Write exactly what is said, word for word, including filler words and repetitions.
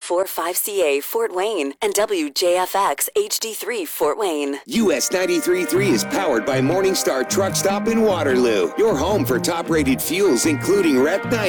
four five C A Fort Wayne and W J F X H D three Fort Wayne. U S ninety-three point three is powered by Morningstar Truck Stop in Waterloo, your home for top-rated fuels including Rep ninety.